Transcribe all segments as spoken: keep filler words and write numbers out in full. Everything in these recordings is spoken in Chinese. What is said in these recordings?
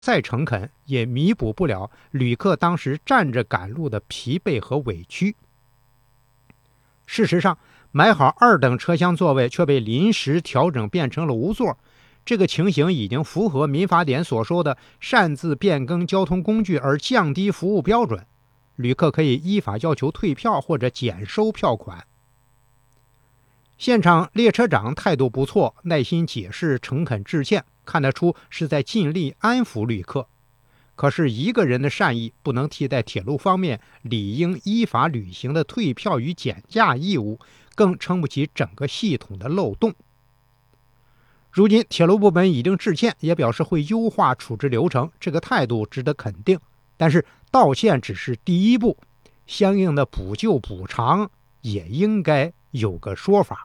再诚恳，也弥补不了旅客当时站着赶路的疲惫和委屈。事实上，买好二等车厢座位却被临时调整变成了无座，这个情形已经符合民法典所说的擅自变更交通工具而降低服务标准，旅客可以依法要求退票或者减收票款。现场列车长态度不错，耐心解释，诚恳致歉，看得出是在尽力安抚旅客。可是一个人的善意不能替代铁路方面理应依法履行的退票与减价义务，更撑不起整个系统的漏洞。如今铁路部门已经致歉，也表示会优化处置流程，这个态度值得肯定。但是道歉只是第一步，相应的补救补偿也应该有个说法。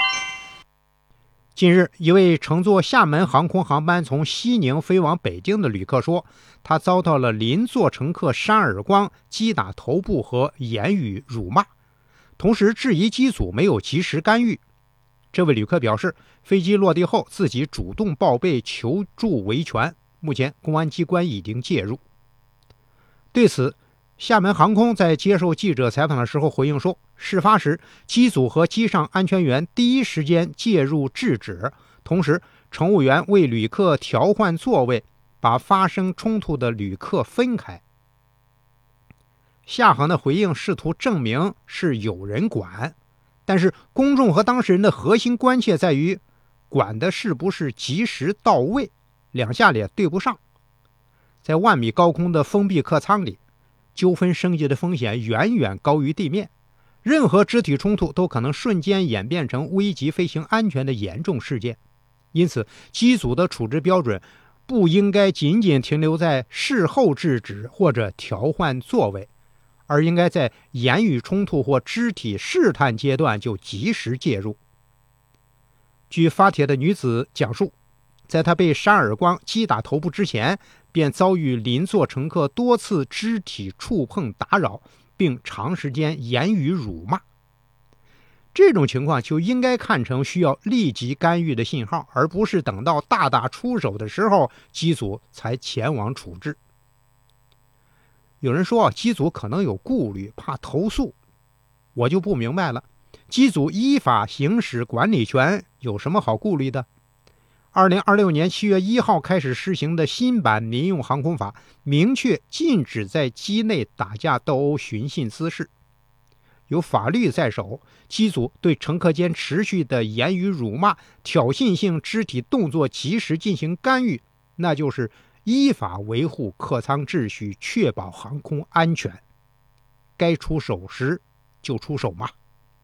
近日，一位乘坐厦门航空航班从西宁飞往北京的旅客说，他遭到了邻座乘客扇耳光、击打头部和言语辱骂，同时质疑机组没有及时干预。这位旅客表示，飞机落地后自己主动报备求助维权，目前公安机关已经介入。对此，厦门航空在接受记者采访的时候回应说，事发时机组和机上安全员第一时间介入制止，同时乘务员为旅客调换座位，把发生冲突的旅客分开。厦航的回应试图证明是有人管，但是公众和当事人的核心关切在于管的是不是及时到位，两下也对不上。在万米高空的封闭客舱里，纠纷升级的风险远远高于地面，任何肢体冲突都可能瞬间演变成危及飞行安全的严重事件。因此，机组的处置标准不应该仅仅停留在事后制止或者调换座位，而应该在言语冲突或肢体试探阶段就及时介入。据发帖的女子讲述，在她被扇耳光、击打头部之前，便遭遇邻座乘客多次肢体触碰打扰，并长时间言语辱骂。这种情况就应该看成需要立即干预的信号，而不是等到大打出手的时候，机组才前往处置。有人说机组可能有顾虑，怕投诉，我就不明白了，机组依法行使管理权，有什么好顾虑的？二零二六年七月一号开始施行的新版民用航空法明确禁止在机内打架斗殴、寻衅滋事。有法律在手，机组对乘客间持续的言语辱骂、挑衅性肢体动作及时进行干预，那就是依法维护客舱秩序，确保航空安全。该出手时就出手嘛。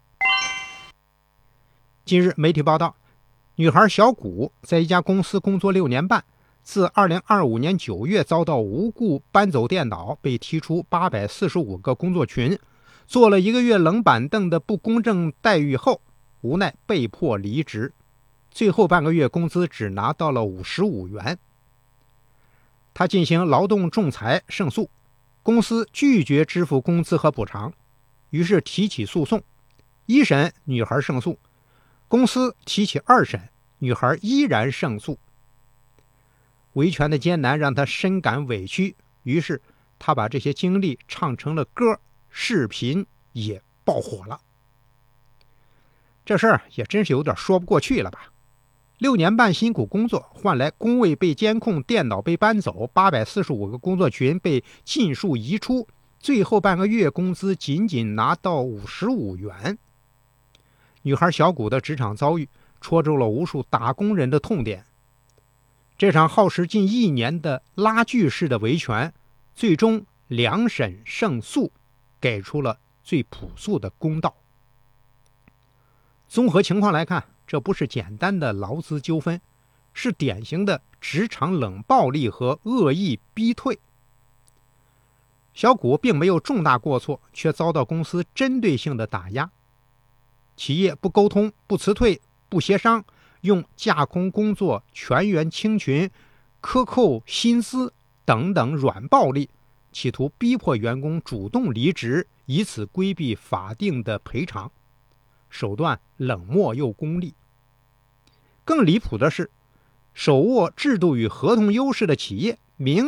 近日媒体报道，女孩小谷在一家公司工作六年半，自二零二五年九月遭到无故搬走电脑，被踢出八百四十五个工作群，做了一个月冷板凳的不公正待遇后，无奈被迫离职，最后半个月工资只拿到了五十五元。她进行劳动仲裁胜诉，公司拒绝支付工资和补偿，于是提起诉讼。一审女孩胜诉，公司提起二审，女孩依然胜诉。维权的艰难让她深感委屈，于是她把这些经历唱成了歌，视频也爆火了。这事儿也真是有点说不过去了吧？六年半辛苦工作，换来工位被监控、电脑被搬走、八百四十五个工作群被尽数移出，最后半个月工资仅仅拿到五十五元。女孩小谷的职场遭遇戳中了无数打工人的痛点。这场耗时近一年的拉锯式的维权，最终两审胜诉，给出了最朴素的公道。综合情况来看，这不是简单的劳资纠纷，是典型的职场冷暴力和恶意逼退。小谷并没有重大过错，却遭到公司针对性的打压。企业不沟通、不辞退、不协商，用架空工作、全员清群、克扣薪资等等软暴力，企图逼迫员工主动离职，以此规避法定的赔偿，手段冷漠又功利。更离谱的是，手握制度与合同优势的企业明